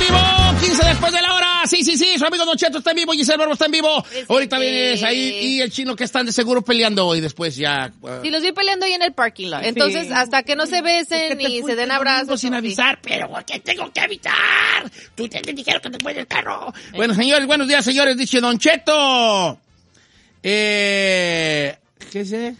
vivo, 15 después de la hora. Sí, su amigo Don Cheto está en vivo, Giselle Barbo está en vivo. Ahorita vienes ahí y el chino que están de seguro peleando y después ya... Sí, los vi peleando ahí en el parking lot. Entonces, hasta que no se besen ni se den abrazos. Sin avisar, pero ¿por qué tengo que avisar? Tú te dijeron que te fuiste el carro. Bueno, señores, buenos días, señores. Dice Don Cheto. ¿Qué sé?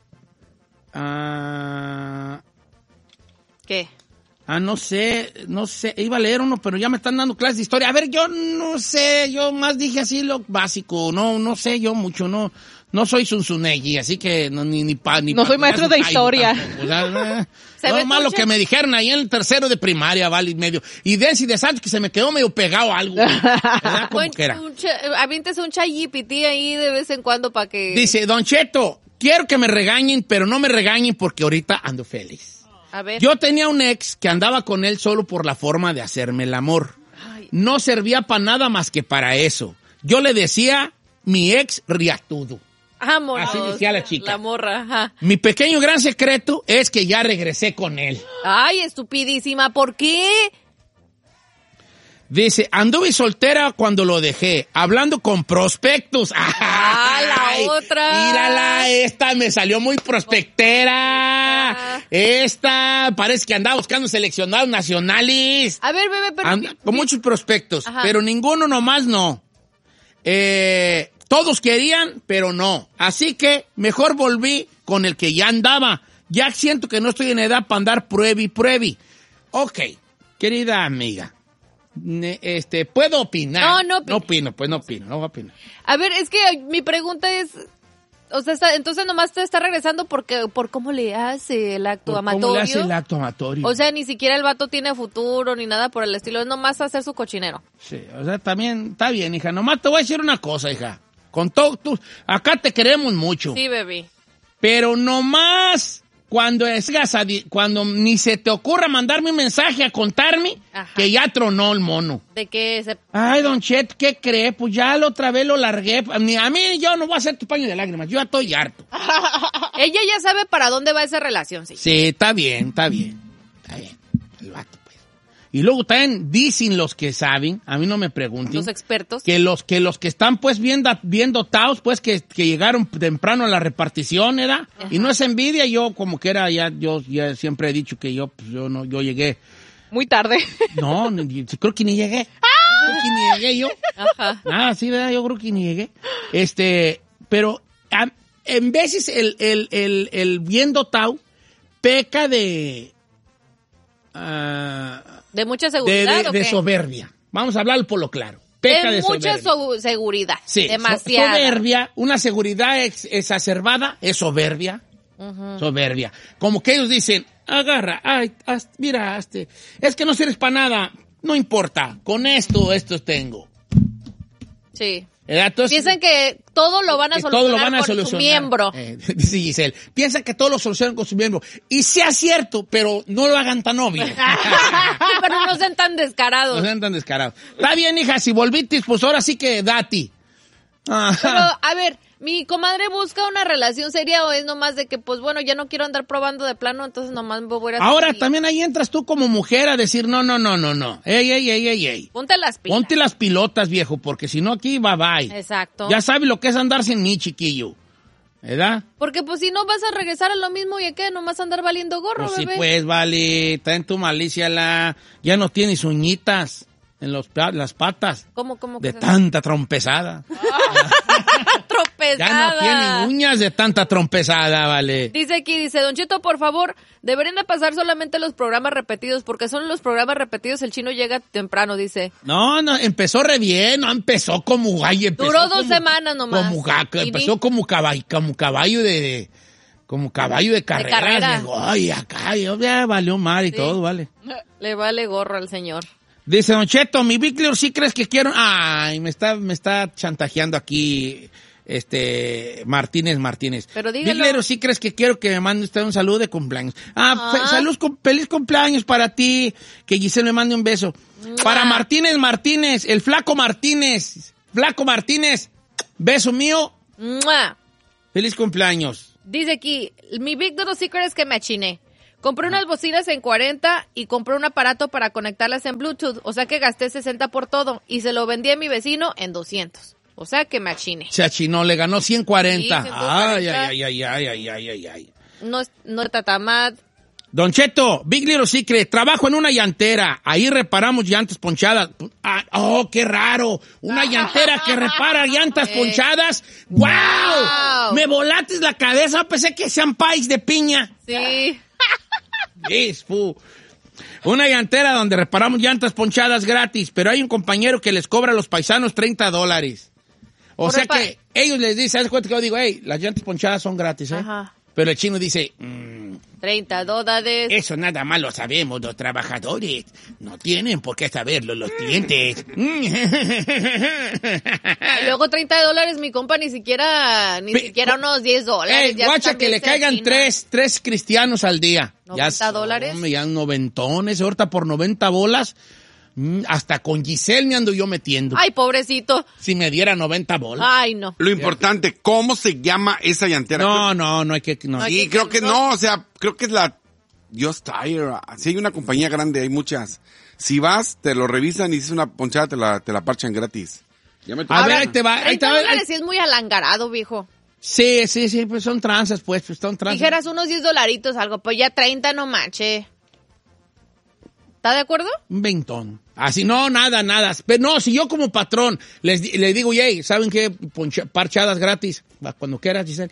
¿Qué? No sé, iba a leer uno, pero ya me están dando clases de historia. A ver, yo no sé, yo más dije así lo básico, no sé yo mucho, no soy Zunzunegui, así que no soy maestro de historia. No más lo que me dijeron ahí en el tercero de primaria, vale, y medio. Y de Sánchez que se me quedó medio pegado algo. ¿Verdad? Como que era. Aviéntese un chayipití ahí de vez en cuando para que... Dice, Don Cheto, quiero que me regañen, pero no me regañen porque ahorita ando feliz. A ver. Yo tenía un ex que andaba con él solo por la forma de hacerme el amor. No servía para nada más que para eso. Yo le decía mi ex riatudo. Amor. Así decía la chica. La morra, ajá. Mi pequeño gran secreto es que ya regresé con él. Ay, estupidísima, ¿por qué? Dice, anduve soltera cuando lo dejé, hablando con prospectos. La otra. Mírala, esta me salió muy prospectera. Esta parece que andaba buscando seleccionados nacionales. A ver, bebé, pero... Con muchos prospectos, ajá, pero ninguno nomás no. Todos querían, pero no. Así que mejor volví con el que ya andaba. Ya siento que no estoy en edad para andar pruebi. Ok, querida amiga. ¿Puedo opinar? No opino, no voy a opinar. A ver, es que mi pregunta es, o sea, entonces nomás te está regresando por cómo le hace el acto amatorio. ¿Cómo le hace el acto amatorio? O sea, ni siquiera el vato tiene futuro ni nada por el estilo, es nomás hacer su cochinero. Sí, o sea, también está bien, hija. Nomás te voy a decir una cosa, hija. Con todo, acá te queremos mucho. Sí, baby. Pero nomás... Cuando ni se te ocurra mandarme un mensaje a contarme, ajá, que ya tronó el mono. ¿De qué? Ay, Don Chet, ¿qué cree? Pues ya la otra vez lo largué. A mí yo no voy a hacer tu paño de lágrimas. Yo ya estoy harto. Ella ya sabe para dónde va esa relación, sí. Sí, está bien. El vato, pues. Y luego también dicen los que saben, a mí no me pregunten. Los expertos. Que los que están pues bien dotados, pues que llegaron temprano a la repartición, ¿verdad? Ajá. Y no es envidia, yo como que era, yo siempre he dicho que yo llegué. Muy tarde. No, creo que ni llegué. Creo que ni llegué yo. Ajá. Sí, ¿verdad? Yo creo que ni llegué. Pero en veces el bien dotado peca de mucha seguridad, de soberbia. Vamos a hablar por lo claro. Peca de mucha seguridad. Sí, demasiada. Soberbia, una seguridad exacerbada es soberbia. Uh-huh. Soberbia. Como que ellos dicen, agarra, mira, es que no sirves para nada, no importa, con esto tengo. Sí. Entonces, piensan que todo lo van a solucionar con su miembro. Dice Giselle, piensan que todo lo solucionan con su miembro. Y sea cierto, pero no lo hagan tan obvio. Pero no sean tan descarados. Está bien, hija, si volviste, pues ahora sí que date. Pero, a ver, mi comadre busca una relación seria o es nomás de que, pues bueno, ya no quiero andar probando de plano, entonces nomás me voy a... Ahora también ahí entras tú como mujer a decir, no. Ey. Ponte las pilas. Ponte las pilotas, viejo, porque si no aquí, bye. Exacto. Ya sabes lo que es andar sin mí, chiquillo. ¿Verdad? Porque pues si no vas a regresar a lo mismo y que nomás andar valiendo gorro, pues bebé. Sí, pues, vale, está en tu malicia ya no tienes uñitas en las patas. ¿Cómo de tanta trompezada. Trompezada. Ya no tiene uñas de tanta trompezada, vale. Dice Don Cheto, por favor, deberían de pasar solamente los programas repetidos, porque son los programas repetidos, el chino llega temprano, dice. No, empezó re bien, no empezó como gallo. Duró 2 semanas nomás. Empezó como caballo de carrera. Ay, acá, ya valió mal y todo, vale. Le vale gorro al señor. Dice Don Cheto, mi Víctor, ¿sí crees que quiero? Ay, me está chantajeando aquí, Martínez. Pero dígalo. Víctor, ¿sí crees que quiero que me mande usted un saludo de cumpleaños? Feliz cumpleaños para ti, que Giselle me mande un beso. Para Martínez, el Flaco Martínez, beso mío. Feliz cumpleaños. Dice aquí, mi Víctor, ¿sí crees que me achiné? Compré unas bocinas en 40 y compré un aparato para conectarlas en Bluetooth. O sea que gasté 60 por todo y se lo vendí a mi vecino en 200. O sea que me achiné. Se achinó, le ganó 140. Sí, 140. Ay. No está tan mal. Don Cheto, Big Little Secret, trabajo en una llantera. Ahí reparamos llantas ponchadas. ¡Oh, qué raro! Una llantera que repara llantas ponchadas. ¡Wow! Me volates la cabeza. Pensé que sean pais de piña. Sí. Una llantera donde reparamos llantas ponchadas gratis, pero hay un compañero que les cobra a los paisanos $30. O sea que ellos les dicen, ¿sabes cuánto que yo digo? Hey, las llantas ponchadas son gratis, ¿eh? Ajá. Pero el chino dice, $30. Eso nada más lo sabemos los trabajadores. No tienen por qué saberlo los clientes. Y luego $30, mi compa, ni siquiera unos $10. Guacha, que le caigan tres cristianos al día. $90. Ya noventones, ahorita por 90 bolas. Hasta con Giselle me ando yo metiendo. Ay, pobrecito. Si me diera 90 bolas. Ay, no. Lo importante, ¿cómo se llama esa llantera? No hay que... No. Sí, creo que no, o sea, creo que es la Just Tire. Si hay una compañía grande, hay muchas. Si vas, te lo revisan y si es una ponchada, te la parchan gratis. A ver, ahí te va. $30 sí es muy alangarado, viejo. Sí, pues son tranzas, son tranzas. Dijeras unos $10 algo, pues ya 30 no manche. ¿Está de acuerdo? Un veintón. Así, no, nada. Pero no, si yo como patrón les digo, yey, ¿saben qué? Parchadas gratis. Cuando quieras, Giselle.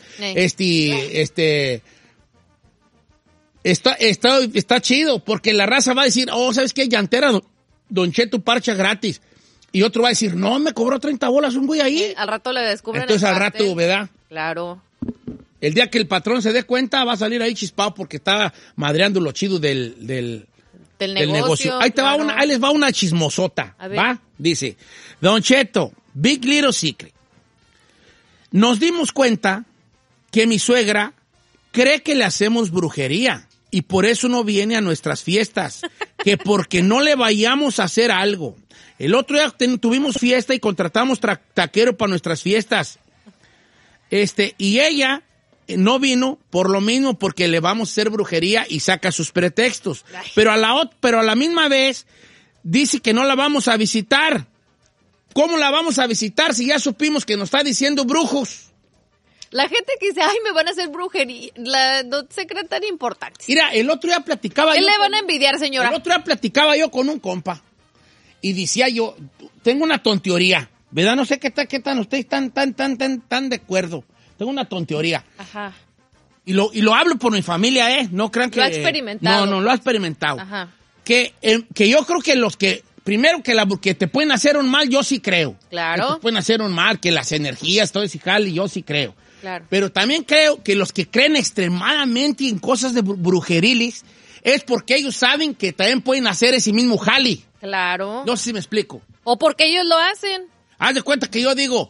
Está chido, porque la raza va a decir, ¿sabes qué? Llantera, Don Cheto parcha gratis. Y otro va a decir, no, me cobró 30 bolas un güey ahí. Al rato le descubren. Entonces al rato, ¿verdad? Claro. El día que el patrón se dé cuenta, va a salir ahí chispado porque está madreando lo chido del negocio. Ahí les va una chismosota. ¿Va? Dice, Don Cheto, Big Little Secret. Nos dimos cuenta que mi suegra cree que le hacemos brujería y por eso no viene a nuestras fiestas. Que porque no le vayamos a hacer algo. El otro día tuvimos fiesta y contratamos taquero para nuestras fiestas. Y ella no vino por lo mismo, porque le vamos a hacer brujería y saca sus pretextos. Pero a la misma vez dice que no la vamos a visitar. ¿Cómo la vamos a visitar si ya supimos que nos está diciendo brujos? La gente que dice, ay, me van a hacer brujería, no se cree tan importante. Mira, el otro día platicaba yo. ¿Qué le van a envidiar, señora? El otro día platicaba yo con un compa y decía yo, tengo una tonteoría, ¿verdad? No sé qué tan ustedes tan de acuerdo. Tengo una tonteoría. Ajá. Y lo hablo por mi familia, ¿eh? No crean que... Lo ha experimentado. No, lo ha experimentado. Ajá. Que yo creo que los que... Primero que te pueden hacer un mal, yo sí creo. Claro. Que te pueden hacer un mal, que las energías, todo ese jale, yo sí creo. Claro. Pero también creo que los que creen extremadamente en cosas de brujeriles es porque ellos saben que también pueden hacer ese mismo jale. Claro. No sé si me explico. O porque ellos lo hacen. Haz de cuenta que yo digo,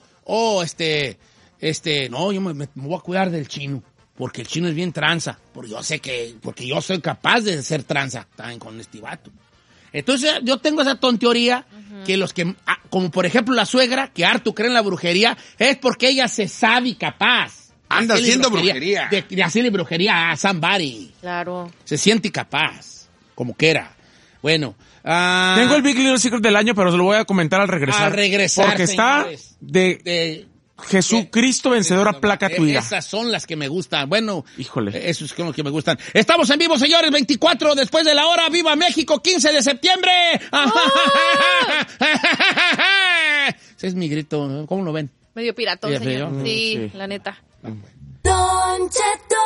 no, yo me voy a cuidar del chino, porque el chino es bien tranza, porque yo soy capaz de ser tranza también con este vato. Entonces yo tengo esa tonteoría que los que, como por ejemplo la suegra, que harto cree en la brujería, es porque ella se sabe capaz. Anda haciendo brujería. De hacerle brujería a somebody. Claro. Se siente capaz, como quiera. Bueno. Tengo el Big Little Secret del año, pero se lo voy a comentar al regresar. Porque señores, está de Jesucristo vencedor a placa tuya. Esas son las que me gustan. Bueno, híjole. Esos son los que me gustan. Estamos en vivo, señores, 24 después de la hora. ¡Viva México! 15 de septiembre. ¡Oh! Ese es mi grito. ¿Cómo lo ven? Medio piratón, señor. Sí, la neta. Don Cheto.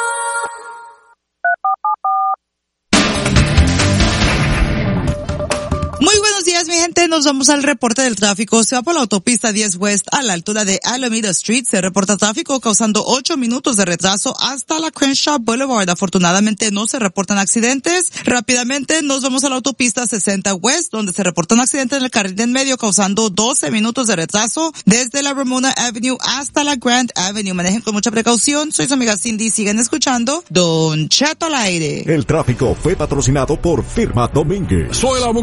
Muy buenos días, mi gente. Nos vamos al reporte del tráfico. Se va por la autopista 10 West a la altura de Alameda Street. Se reporta tráfico causando 8 minutos de retraso hasta la Crenshaw Boulevard. Afortunadamente no se reportan accidentes. Rápidamente nos vamos a la autopista 60 West, donde se reporta un accidente en el carril en medio causando 12 minutos de retraso desde la Ramona Avenue hasta la Grant Avenue. Manejen con mucha precaución. Soy su amiga Cindy. Siguen escuchando Don Cheto al aire. El tráfico fue patrocinado por Firma Domínguez. Soy el abogado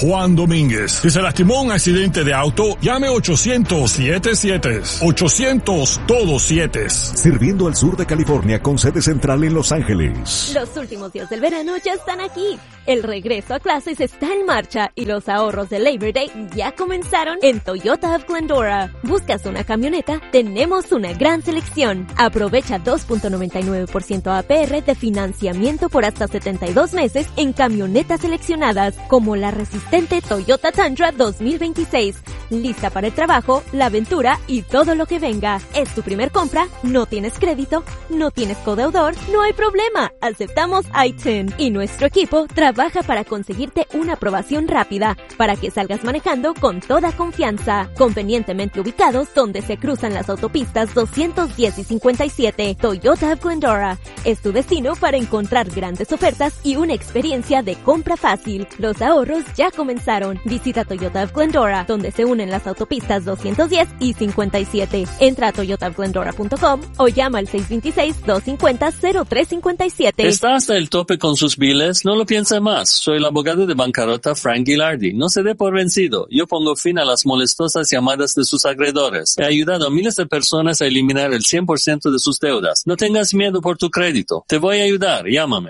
Juan Domínguez. Si se lastimó en un accidente de auto, llame 800-77. 800 todos 7. Sirviendo al sur de California con sede central en Los Ángeles. Los últimos días del verano ya están aquí. El regreso a clases está en marcha y los ahorros de Labor Day ya comenzaron en Toyota of Glendora. ¿Buscas una camioneta? Tenemos una gran selección. Aprovecha 2.99% APR de financiamiento por hasta 72 meses en camionetas seleccionadas, como la resistente Toyota Tundra 2026. Lista para el trabajo, la aventura y todo lo que venga. ¿Es tu primer compra? ¿No tienes crédito? ¿No tienes codeudor? No hay problema. Aceptamos I-10 y nuestro equipo trabaja para conseguirte una aprobación rápida para que salgas manejando con toda confianza. Convenientemente ubicados donde se cruzan las autopistas 210 y 57. Toyota of Glendora es tu destino para encontrar grandes ofertas y una experiencia de compra fácil. Los ahorros ya comenzaron. Visita Toyota of Glendora, donde se unen las autopistas 210 y 57. Entra a toyotaofglendora.com o llama al 626-250-0357. ¿Está hasta el tope con sus biles? No lo piense más. Soy el abogado de bancarrota Frank Gilardi. No se dé por vencido. Yo pongo fin a las molestosas llamadas de sus acreedores. He ayudado a miles de personas a eliminar el 100% de sus deudas. No tengas miedo por tu crédito. Te voy a ayudar. Llámame.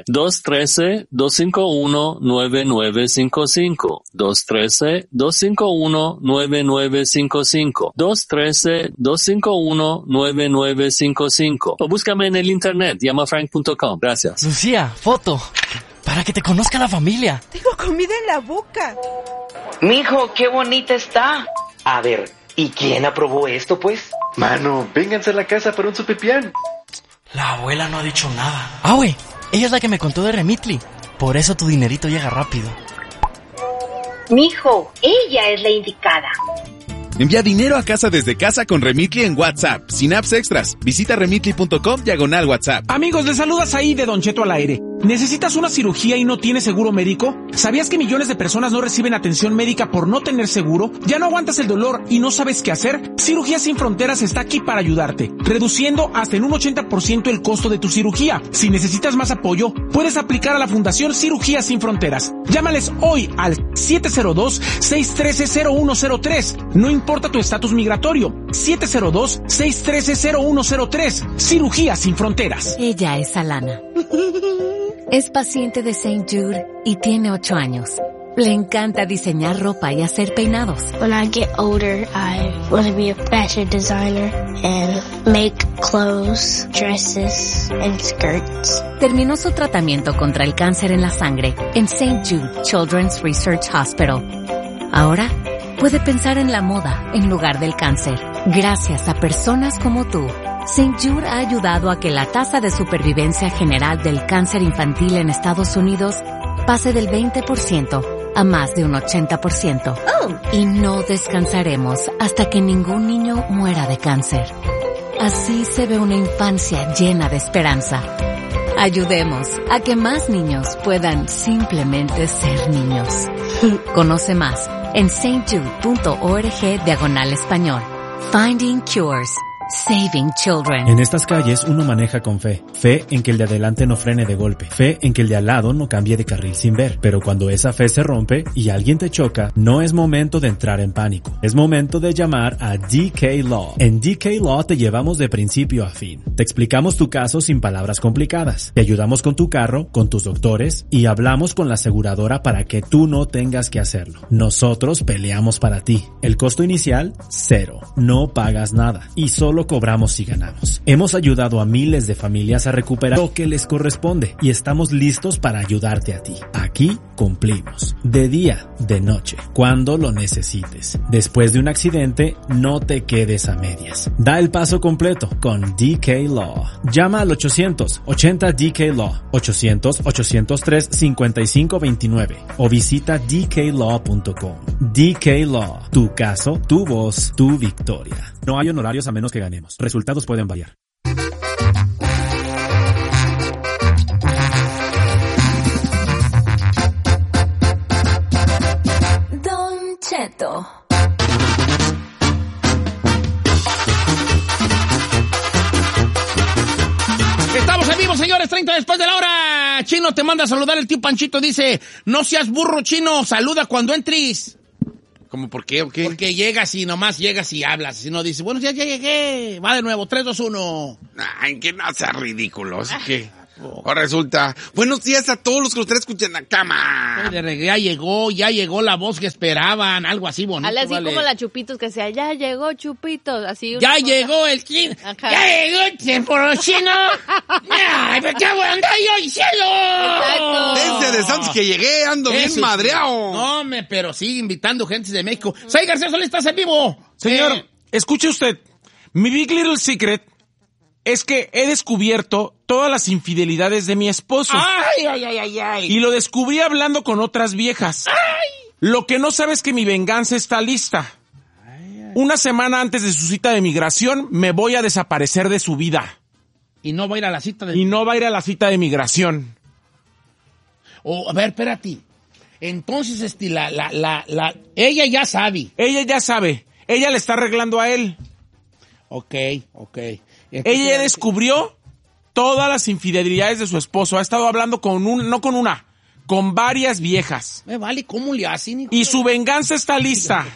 213-251-9955. 213-251-9955. 213-251-9955. O búscame en el internet. Llamafrank.com. Gracias. Lucía, foto. Para que te conozca la familia. Tengo comida en la boca. Mijo, qué bonita está. A ver, ¿y quién aprobó esto, pues? Mano, vénganse a la casa para un sopipián. La abuela no ha dicho nada. Ah, güey, ella es la que me contó de Remitly. Por eso tu dinerito llega rápido. Mijo, ella es la indicada. Envía dinero a casa desde casa con Remitly en WhatsApp, sin apps extras. Visita remitly.com/WhatsApp. Amigos, les saludas ahí de Don Cheto al aire. ¿Necesitas una cirugía y no tienes seguro médico? ¿Sabías que millones de personas no reciben atención médica por no tener seguro? ¿Ya no aguantas el dolor y no sabes qué hacer? Cirugías Sin Fronteras está aquí para ayudarte, reduciendo hasta en un 80% el costo de tu cirugía. Si necesitas más apoyo, puedes aplicar a la Fundación Cirugías Sin Fronteras. Llámales hoy al 702-613-0103. No importa tu estatus migratorio. 702-613-0103. Cirugías Sin Fronteras. Ella es Alana. Es paciente de St. Jude y tiene 8 años. Le encanta diseñar ropa y hacer peinados. When I get older, I want to be a fashion designer and make clothes, dresses, and skirts. Terminó su tratamiento contra el cáncer en la sangre en St. Jude Children's Research Hospital. Ahora puede pensar en la moda en lugar del cáncer. Gracias a personas como tú, St. Jude ha ayudado a que la tasa de supervivencia general del cáncer infantil en Estados Unidos pase del 20% a más de un 80%. Y no descansaremos hasta que ningún niño muera de cáncer. Así se ve una infancia llena de esperanza. Ayudemos a que más niños puedan simplemente ser niños. Conoce más en stjude.org/español. Finding Cures. Saving Children. En estas calles uno maneja con fe. Fe en que el de adelante no frene de golpe. Fe en que el de al lado no cambie de carril sin ver. Pero cuando esa fe se rompe y alguien te choca, no es momento de entrar en pánico. Es momento de llamar a DK Law. En DK Law te llevamos de principio a fin. Te explicamos tu caso sin palabras complicadas. Te ayudamos con tu carro, con tus doctores y hablamos con la aseguradora para que tú no tengas que hacerlo. Nosotros peleamos para ti. El costo inicial, 0. No pagas nada. Y solo cobramos si ganamos. Hemos ayudado a miles de familias a recuperar lo que les corresponde y estamos listos para ayudarte a ti. Aquí cumplimos. De día, de noche, cuando lo necesites. Después de un accidente, no te quedes a medias. Da el paso completo con DK Law. Llama al 800-80-DK-LAW, 800-803-5529 o visita dklaw.com. DK Law. Tu caso, tu voz, tu victoria. No hay honorarios a menos que ganemos. Resultados pueden variar. Don Cheto. Estamos en vivo, Regresamos, señores, 30 después de la hora. Chino te manda a saludar el tío Panchito. Dice, no seas burro, Chino, saluda cuando entres. ¿Cómo por qué o qué? Porque llegas y nomás llegas y hablas. Si no, dice, bueno, ya llegué. Va de nuevo, 3, 2, 1. Ay, que no sea ridículo, así que... O resulta, buenos días a todos los que lo están escuchando en la cama. Ya llegó la voz que esperaban, algo así bonito. Así como la Chupitos que decía, ya llegó Chupitos, así. Ya llegó el chino. Ajá. Ya llegó el chino. Ay, pero qué bueno, anda yo, cielo. Desde de Santos que llegué, ando bien madreado. No, pero sigue invitando gente de México. Say García Solís, estás en vivo. Señor, escuche usted, mi Big Little Secret es que he descubierto todas las infidelidades de mi esposo. Ay. Y lo descubrí hablando con otras viejas. Ay. Lo que no sabe es que mi venganza está lista. Una semana antes de su cita de migración, me voy a desaparecer de su vida. Y no va a ir a la cita de... Y no va a ir a la cita de migración. A ver, espérate. Entonces, ella ya sabe. Ella ya sabe. Ella le está arreglando a él. Ok. Ella ya descubrió todas las infidelidades de su esposo. Ha estado hablando con varias viejas. Me vale, ¿cómo le hacen? Y su venganza está lista.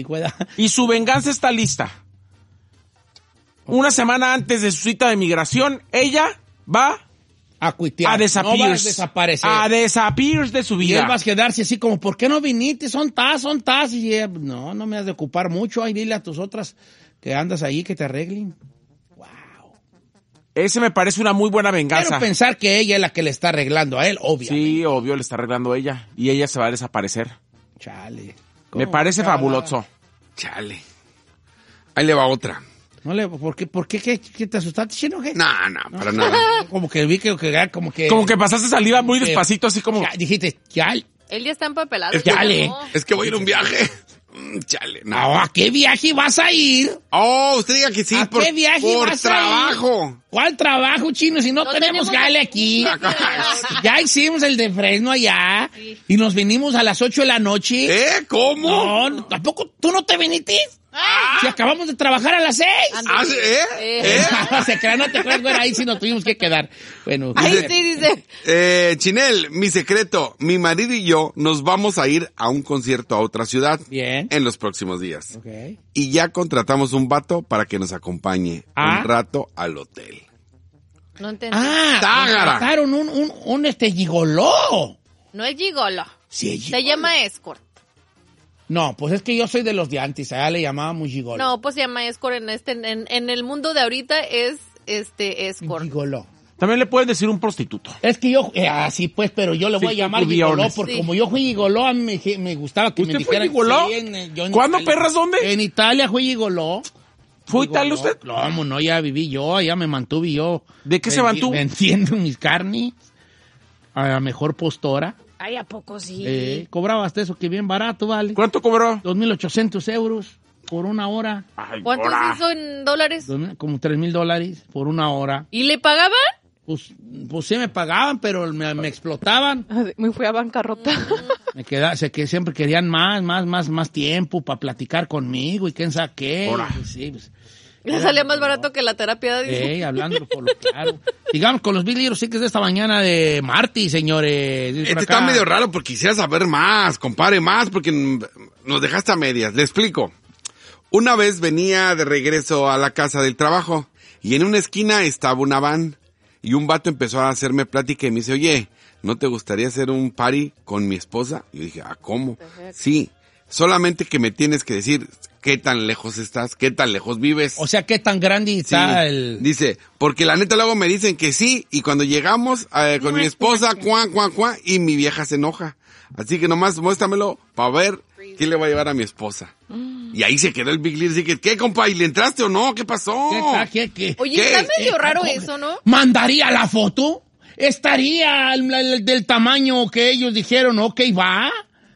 Una semana antes de su cita de migración, ella va a cuitear. A desaparecer. No va a desaparecer. A desaparecer de su vida. Y él va a quedarse así como, ¿por qué no viniste? Son tas. Y ella, no me has de ocupar mucho. Ay, dile a tus otras que andas ahí que te arreglen. Ese me parece una muy buena venganza. Quiero pensar que ella es la que le está arreglando a él, obviamente. Sí, obvio, le está arreglando a ella. Y ella se va a desaparecer. Chale. Me parece fabuloso. Chale. Ahí le va otra. ¿Por qué? ¿Qué te asustaste, Chino? ¿Qué? No, para nada. Como que vi que Como que pasaste saliva muy despacito, así como... Dijiste, chale. Él ya está empapelado. Chale. Es que voy a ir a un viaje. Chale, no. ¿A qué viaje vas a ir? Usted diga que sí. ¿A qué viaje vas trabajo? A ir? ¿Cuál trabajo, Chino? Si no tenemos jale aquí. Ya hicimos el de Fresno allá. Sí. Y nos vinimos a las 8 de la noche. ¿Cómo? No, ¿tampoco tú no te viniste? Si acabamos de trabajar a las 6. Se crean, no te acuerdas, güey, ahí sí nos tuvimos que quedar. Bueno. Dice. Chinel, mi secreto, mi marido y yo nos vamos a ir a un concierto a otra ciudad. Bien. En los próximos días. Okay. Y ya contratamos un vato para que nos acompañe un rato al hotel. No entendí. Contrataron un gigoló. No es gigolo. Sí, es gigolo. Se llama escort. No, pues es que yo soy de los de antes, allá le llamábamos gigolo. No, pues se llama escort en el mundo de ahorita es escort. Gigolo. También le pueden decir un prostituto. Es que yo, así pues, pero yo le voy a llamar gigoló, porque como yo fui gigoló, a mí me gustaba que me dijeran. ¿Usted fue gigoló? ¿Cuándo, perras, dónde? En Italia fui gigoló. ¿Fue Italia usted? No, ya viví yo, ya me mantuve yo. ¿De qué se mantuvo? Vendiendo mis carnes a la mejor postora. Ay, ¿a poco sí? Cobrabas eso, que bien barato, ¿vale? ¿Cuánto cobró? 2,800 euros por una hora. Ay, ¿cuánto hizo en dólares? Como $3,000 por una hora. ¿Y le pagaban? Pues sí me pagaban, pero me explotaban. Me fui a bancarrota. Siempre querían más tiempo para platicar conmigo y quién sabe qué. Pues sí, pues. Le salía más barato que la terapia. Hablando por lo claro. Digamos, con los Big Little Secrets de esta mañana de Marty, señores. Está medio raro porque quisiera saber más, compare más, porque nos dejaste a medias. Le explico. Una vez venía de regreso a la casa del trabajo y en una esquina estaba una van y un vato empezó a hacerme plática y me dice, oye, ¿no te gustaría hacer un party con mi esposa? Y yo dije, ¿cómo? Sí, solamente que me tienes que decir... ¿Qué tan lejos estás? ¿Qué tan lejos vives? O sea, ¿qué tan grande está el...? Dice, porque la neta luego me dicen que sí, y cuando llegamos con mi esposa, cuán, y mi vieja se enoja. Así que nomás muéstramelo para ver quién le va a llevar a mi esposa. Y ahí se quedó el Big Little Secret. ¿Qué, compa? ¿Y le entraste o no? ¿Qué pasó? ¿Qué? Oye, está medio raro eso, ¿no? ¿Mandaría la foto? ¿Estaría del tamaño que ellos dijeron, ok, va?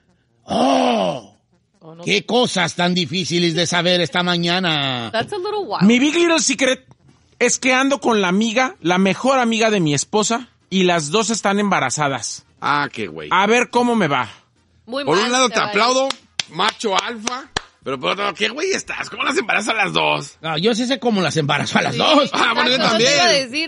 ¿Qué cosas tan difíciles de saber esta mañana? That's a little wild. Mi Big Little Secret es que ando con la mejor amiga de mi esposa, y las dos están embarazadas. Qué güey. A ver cómo me va. Muy por mal, un lado te aplaudo, macho alfa, pero por otro lado, ¿qué güey estás? ¿Cómo las embarazas a las dos? No, yo sí sé cómo las embarazo a las dos. Bueno, yo también. Te iba a decir,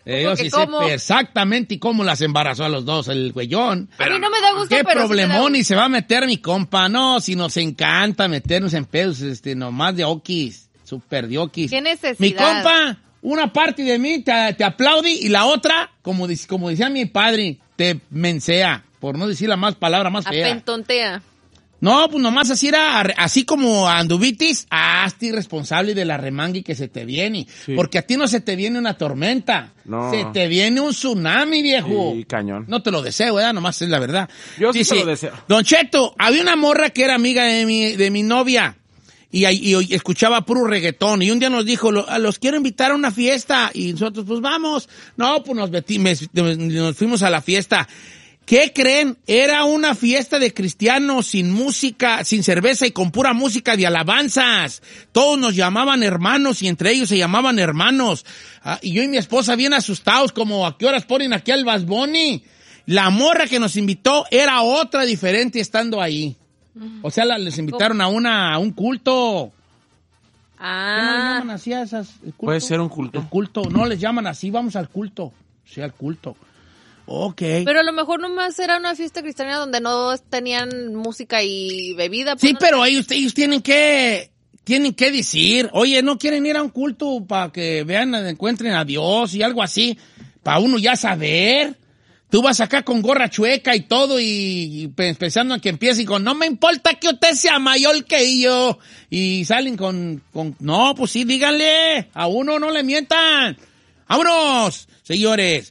Yo sí sé exactamente cómo las embarazó a los dos, el güeyón. A mí no me da gusto, ¿Qué pero problemón? sí Y se va a meter mi compa. No, si nos encanta meternos en pedos, nomás de okis, super de okis. ¿Qué necesidad? Mi compa, una parte de mí te aplaude y la otra, como decía mi padre, te mensea, por no decir la palabra más fea. Apentontea. No, pues nomás así como anduvitis, hazte irresponsable de la remangue que se te viene. Sí. Porque a ti no se te viene una tormenta. No. Se te viene un tsunami, viejo. Sí, cañón. No te lo deseo, ¿verdad? Nomás es la verdad. Yo sí te lo deseo. Don Cheto, había una morra que era amiga de mi novia. Y escuchaba puro reggaetón. Y un día nos dijo, los quiero invitar a una fiesta. Y nosotros, pues vamos. No, pues nos fuimos a la fiesta. ¿Qué creen? Era una fiesta de cristianos sin música, sin cerveza y con pura música de alabanzas. Todos nos llamaban hermanos y entre ellos se llamaban hermanos. Y yo y mi esposa bien asustados, como ¿a qué horas ponen aquí al Bad Bunny? La morra que nos invitó era otra diferente estando ahí. O sea, les invitaron a un culto. ¿Qué no les llaman así a esas? Puede ser un culto. El culto, no les llaman así, vamos al culto. Sí, al culto. Ok. Pero a lo mejor nomás era una fiesta cristiana donde no tenían música y bebida. Pues sí, no, pero ellos tienen que decir, oye, ¿no quieren ir a un culto para que encuentren a Dios y algo así? Para uno ya saber. Tú vas acá con gorra chueca y todo y pensando en que empiecen con, no me importa que usted sea mayor que yo. Y salen con no, pues sí, díganle. A uno no le mientan. ¡Vámonos, señores!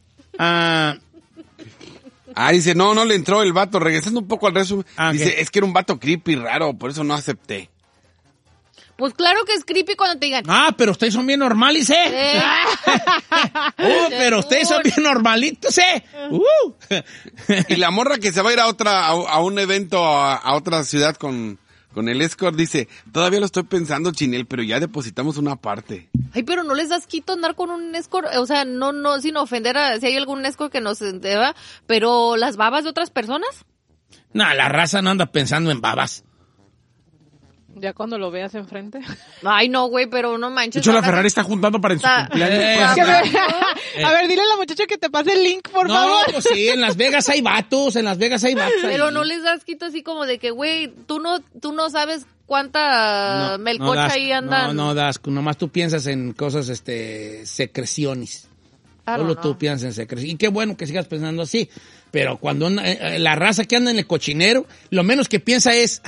Dice, no le entró el vato. Regresando un poco al resumen. Dice, ¿qué? Es que era un vato creepy raro, por eso no acepté. Pues claro que es creepy cuando te digan. Pero ustedes son bien normales, ¿eh? Pero ustedes son bien normalitos, ¿eh? Y la morra que se va a ir a un evento a otra ciudad con el escort dice, todavía lo estoy pensando, Chinel, pero ya depositamos una parte. Ay, pero no les das quito andar con un escort, o sea, no sin ofender si hay algún escort que nos deba, pero las babas de otras personas. No, la raza no anda pensando en babas. Ya cuando lo veas enfrente. Ay, no, güey, pero no manches. De hecho, la Ferrari está juntando para en su cumpleaños. A ver, dile a la muchacha que te pase el link, por favor. No, pues sí, en Las Vegas hay vatos, Pero ahí no les das quito así como de que, güey, tú no sabes cuánta melcocha ahí andan. No das, nomás tú piensas en cosas, secreciones. Solo tú piensas en secreciones. Y qué bueno que sigas pensando así. Pero cuando la raza que anda en el cochinero, lo menos que piensa es,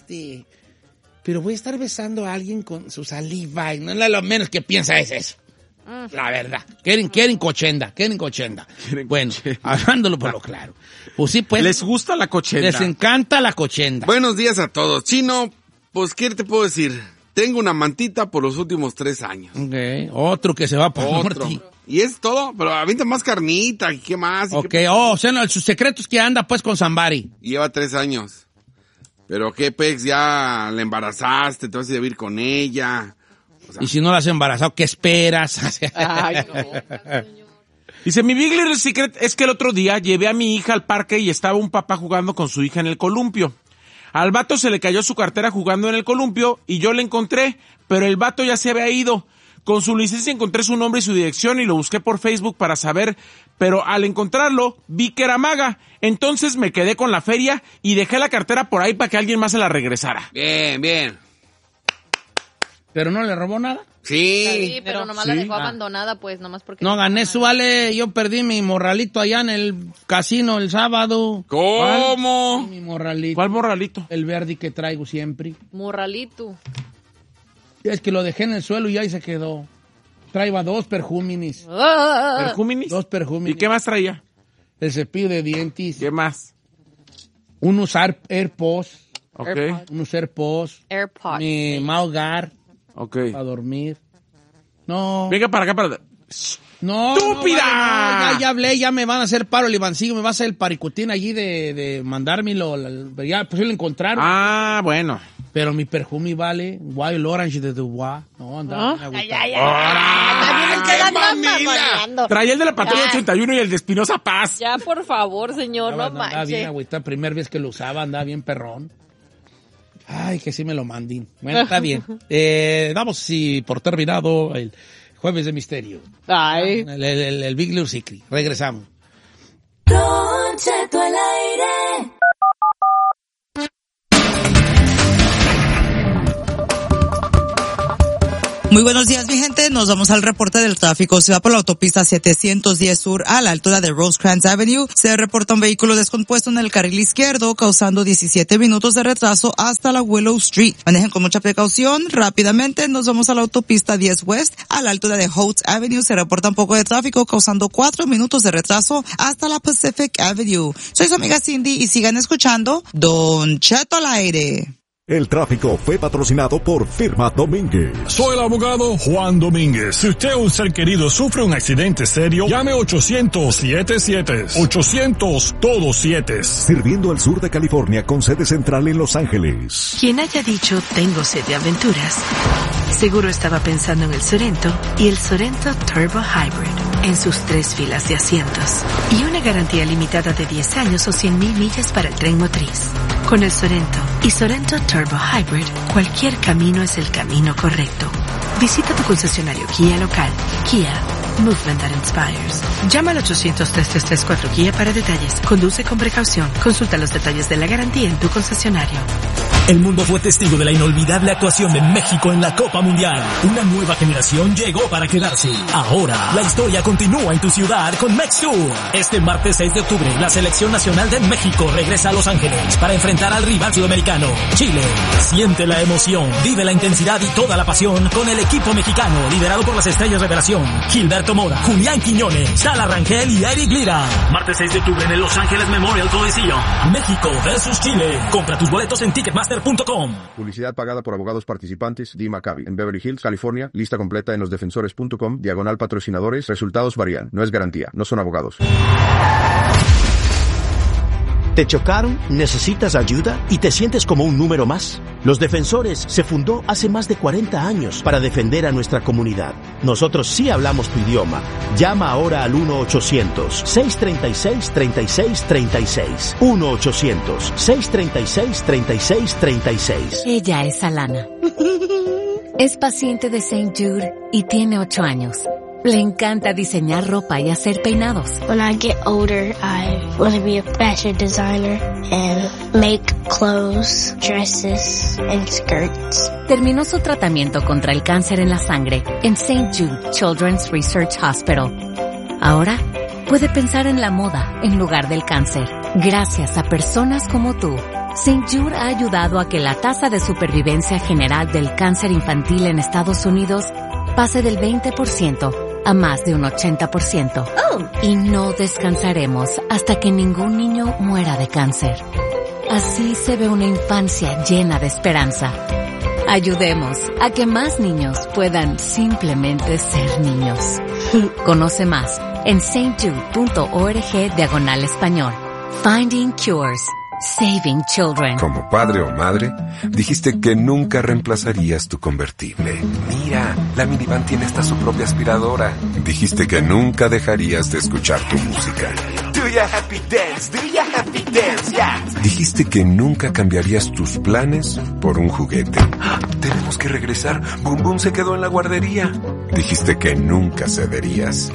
pero voy a estar besando a alguien con su saliva. Y no, lo menos que piensa es eso. La verdad. Quieren cochenda. Bueno, hablándolo por lo claro. Pues sí, pues. Les gusta la cochenda. Les encanta la cochenda. Buenos días a todos. Chino, pues, ¿qué te puedo decir? Tengo una mantita por los últimos 3 años. Ok. Otro que se va por norte. Y es todo, pero avienta más carnita. ¿Y qué más? Ok. O sea, sus secretos que anda, pues, con Zambari. Lleva 3 años. Pero qué, Pex, ya la embarazaste, te vas a ir a vivir con ella. O sea, y si no la has embarazado, ¿qué esperas? Ay, no. Dice, mi Big Little Secret es que el otro día llevé a mi hija al parque y estaba un papá jugando con su hija en el columpio. Al vato se le cayó su cartera jugando en el columpio y yo la encontré, pero el vato ya se había ido. Con su licencia encontré su nombre y su dirección y lo busqué por Facebook para saber, pero al encontrarlo vi que era maga. Entonces me quedé con la feria y dejé la cartera por ahí para que alguien más se la regresara. Bien. ¿Pero no le robó nada? Sí, pero nomás la dejó abandonada, pues, nomás porque... No gané su vale, yo perdí mi morralito allá en el casino el sábado. ¿Cómo? Mi morralito. ¿Cuál morralito? El verde que traigo siempre. Morralito. Es que lo dejé en el suelo y ahí se quedó. Traía 2 perjúminis. ¿Perjúminis? 2 perjúminis. ¿Y qué más traía? El cepillo de dientes. ¿Qué más? Unos AirPods. Ok. Unos AirPods. Mi mouth guard. Ok. Para dormir. No. Venga para acá para... No. ¡Estúpida! No, ya hablé, ya me van a hacer paro el Ivancillo, me va a hacer el paricutín allí de mandármelo. Ya, pues lo encontraron. Ah, bueno. Pero mi perfume vale Wild Orange de Dubois. No, anda. Traía el de la Patrulla 81 y el de Espinosa Paz. Ya, por favor, señor, no manches. Andaba bien agüita, primera vez que lo usaba, andaba bien perrón. Ay, que sí me lo mandín. Bueno, está bien. Damos por terminado el Jueves de Misterio. Ay. El Big Little Secret. Regresamos. Don Cheto al aire. Muy buenos días, mi gente. Nos vamos al reporte del tráfico. Se va por la autopista 710 Sur a la altura de Rosecrans Avenue. Se reporta un vehículo descompuesto en el carril izquierdo, causando 17 minutos de retraso hasta la Willow Street. Manejen con mucha precaución. Rápidamente nos vamos a la autopista 10 West a la altura de Holtz Avenue. Se reporta un poco de tráfico, causando 4 minutos de retraso hasta la Pacific Avenue. Soy su amiga Cindy y sigan escuchando Don Cheto al aire. El tráfico fue patrocinado por Firma Domínguez. Soy el abogado Juan Domínguez. Si usted o un ser querido sufre un accidente serio, llame 800-77. 800 todos 7. Sirviendo al sur de California con sede central en Los Ángeles. Quien haya dicho tengo sed de aventuras, seguro estaba pensando en el Sorento y el Sorento Turbo Hybrid en sus 3 filas de asientos. Y una garantía limitada de 10 años o 100,000 millas para el tren motriz. Con el Sorento y Sorento Turbo Hybrid, cualquier camino es el camino correcto. Visita tu concesionario Kia local. Kia, movement that inspires. Llama al 800-3334 Kia para detalles. Conduce con precaución. Consulta los detalles de la garantía en tu concesionario. El mundo fue testigo de la inolvidable actuación de México en la Copa Mundial. Una nueva generación llegó para quedarse. Ahora, la historia continúa en tu ciudad con Mex Tour. Este martes 6 de octubre, la Selección Nacional de México regresa a Los Ángeles para enfrentar al rival sudamericano, Chile. Siente la emoción, vive la intensidad y toda la pasión con el equipo mexicano, liderado por las estrellas revelación, Gilberto Mora, Julián Quiñones, Sala Rangel y Eric Lira. Martes 6 de octubre en el Los Ángeles Memorial Coliseum. México versus Chile. Compra tus boletos en Ticketmaster.com. Publicidad pagada por abogados participantes. Dee Maccabi. En Beverly Hills, California. Lista completa en losdefensores.com. /patrocinadores. Resultados varían. No es garantía. No son abogados. ¿Te chocaron? ¿Necesitas ayuda? ¿Y te sientes como un número más? Los Defensores se fundó hace más de 40 años para defender a nuestra comunidad. Nosotros sí hablamos tu idioma. Llama ahora al 1-800-636-3636. 1-800-636-3636. Ella es Alana. Es paciente de St. Jude y tiene 8 años. Le encanta diseñar ropa y hacer peinados. When I get older, I want to be a fashion designer and make clothes, dresses, and skirts. Terminó su tratamiento contra el cáncer en la sangre en St. Jude Children's Research Hospital. Ahora puede pensar en la moda en lugar del cáncer. Gracias a personas como tú, St. Jude ha ayudado a que la tasa de supervivencia general del cáncer infantil en Estados Unidos pase del 20% a más de un 80%. Y no descansaremos hasta que ningún niño muera de cáncer. Así se ve una infancia llena de esperanza. Ayudemos a que más niños puedan simplemente ser niños. Conoce más en stjude.org/español. Finding Cures. Saving Children. Como padre o madre, dijiste que nunca reemplazarías tu convertible. Mira, la minivan tiene hasta su propia aspiradora. Dijiste que nunca dejarías de escuchar tu música. Do ya happy dance, do ya happy dance, yeah. Dijiste que nunca cambiarías tus planes por un juguete. Tenemos que regresar. Boom Boom se quedó en la guardería. Dijiste que nunca cederías.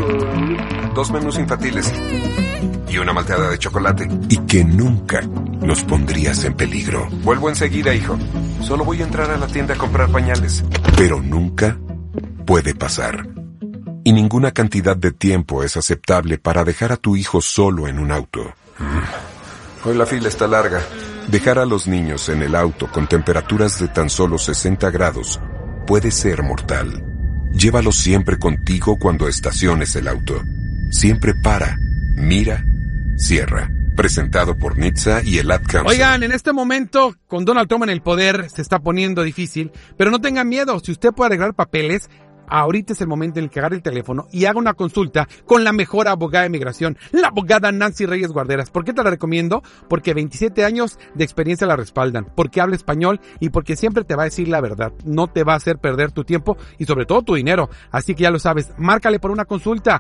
2 menús infantiles y una malteada de chocolate. Y que nunca los pondrías en peligro. Vuelvo enseguida, hijo. Solo voy a entrar a la tienda a comprar pañales. Pero nunca puede pasar. Y ninguna cantidad de tiempo es aceptable para dejar a tu hijo solo en un auto. Hoy la fila está larga. Dejar a los niños en el auto con temperaturas de tan solo 60 grados puede ser mortal. Llévalos siempre contigo cuando estaciones el auto. Siempre para, mira, cierra. Presentado por NHTSA y el Ad Council. Oigan, en este momento, con Donald Trump en el poder, se está poniendo difícil, pero no tengan miedo. Si usted puede arreglar papeles, ahorita es el momento en el que agarre el teléfono y haga una consulta con la mejor abogada de migración, la abogada Nancy Reyes Guarderas. ¿Por qué te la recomiendo? Porque 27 años de experiencia la respaldan, porque habla español y porque siempre te va a decir la verdad. No te va a hacer perder tu tiempo y sobre todo tu dinero. Así que ya lo sabes, márcale por una consulta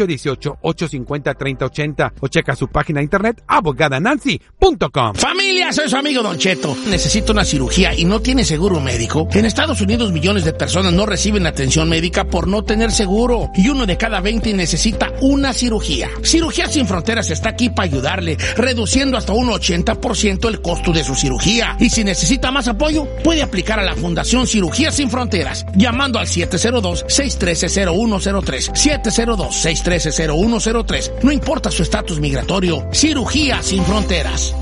818-850-3080 o checa su página de internet abogadanancy.com. Familia, soy su amigo Don Cheto. Necesito una cirugía y no tiene seguro médico. En Estados Unidos millones de personas no reciben atención médica por no tener seguro. Y 1 de cada 20 necesita una cirugía. Cirugías Sin Fronteras está aquí para ayudarle, reduciendo hasta un 80% el costo de su cirugía. Y si necesita más apoyo, puede aplicar a la Fundación Cirugías Sin Fronteras, llamando al 702-613-0103. 702-613-0103. No importa su estatus migratorio. Cirugías Sin Fronteras.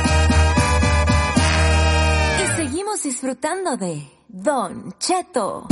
Y seguimos disfrutando de Don Cheto.